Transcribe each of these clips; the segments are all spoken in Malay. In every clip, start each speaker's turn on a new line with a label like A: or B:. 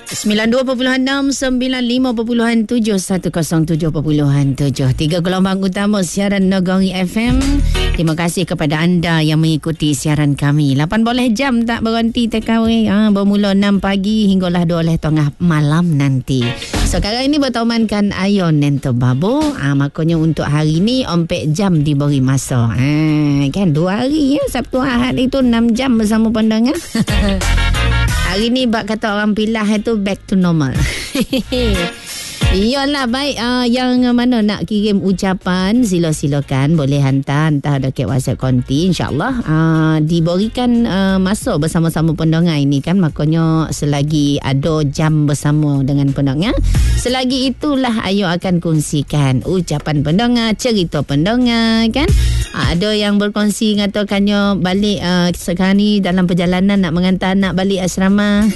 A: 92.6, 95.7, 107.7. 3 gelombang utama siaran Nagari FM. Terima kasih kepada anda yang mengikuti siaran kami. 18 jam tak berhenti TKW. Bermula 6 pagi hinggalah 12 tengah malam nanti. Sekarang ini bertemankan Ayon Nento Babu. Makanya untuk hari ni 4 jam diberi masa. Kan 2 hari ya. Sabtu Ahad itu 6 jam bersama pandangan. Hari ni bak kata orang pilah itu back to normal. Iyalah baik. Yang mana nak kirim ucapan, silakan boleh hantar dekat WhatsApp konti, insyaAllah diberikan masa bersama-sama pendengar ini kan. Makanya selagi ada jam bersama dengan pendengar, selagi itulah Ayu akan kongsikan ucapan pendengar, cerita pendengar kan. Ada yang berkongsi ngatakannya balik sekarang ni dalam perjalanan nak mengantar anak balik asrama.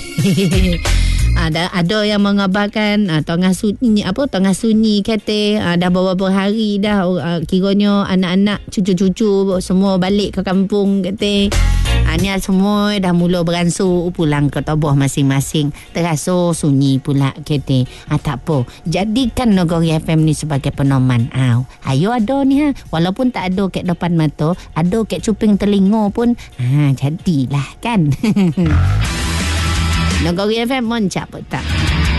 A: Ada yang mengabarkan tengah sunyi kata dah beberapa hari dah kiranya anak-anak cucu-cucu semua balik ke kampung kata. Ni semua dah mula beransur pulang ke Toboh masing-masing. Terasa sunyi pula kata. Tak apa, jadikan Nagari FM ni sebagai pedoman. Ayo ada ni walaupun tak ada kat depan mata, ada kat cuping telinga pun jadilah kan. Nagari FM moncap tak?